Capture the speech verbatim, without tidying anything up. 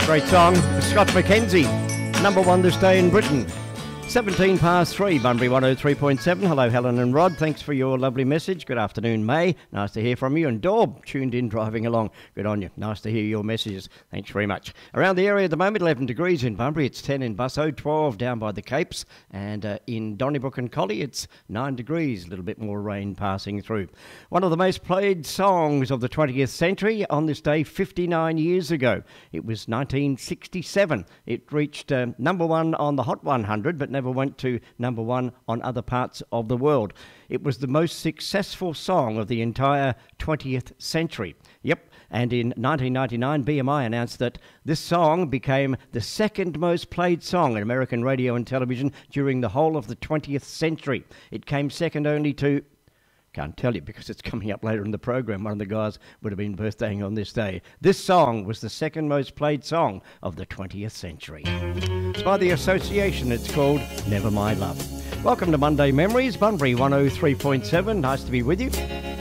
Great song, Scott McKenzie, number one this day in Britain. seventeen past three, Bunbury one oh three point seven. Hello, Helen and Rod. Thanks for your lovely message. Good afternoon, May. Nice to hear from you. And Daub, tuned in driving along. Good on you. Nice to hear your messages. Thanks very much. Around the area at the moment, eleven degrees in Bunbury. It's ten in Busso, twelve down by the Capes. And uh, in Donnybrook and Collie, it's nine degrees. A little bit more rain passing through. One of the most played songs of the twentieth century on this day fifty-nine years ago. It was nineteen sixty-seven. It reached uh, number one on the Hot one hundred, but never went to number one on other parts of the world. It was the most successful song of the entire twentieth century. Yep, and in nineteen ninety-nine, B M I announced that this song became the second most played song in American radio and television during the whole of the twentieth century. It came second only to... Can't tell you because it's coming up later in the program. One of the guys would have been birthdaying on this day. This song was the second most played song of the twentieth century. It's by the Association. It's called Never My Love. Welcome to Monday Memories, Bunbury one oh three point seven. Nice to be with you.